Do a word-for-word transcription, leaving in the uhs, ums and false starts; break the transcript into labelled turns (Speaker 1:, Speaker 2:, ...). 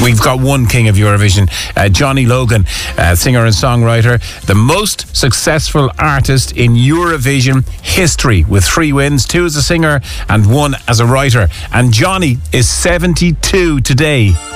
Speaker 1: We've got one king of Eurovision, uh, Johnny Logan, uh, singer and songwriter, the most successful artist in Eurovision history, with three wins, two as a singer and one as a writer. And Johnny is seventy-two today.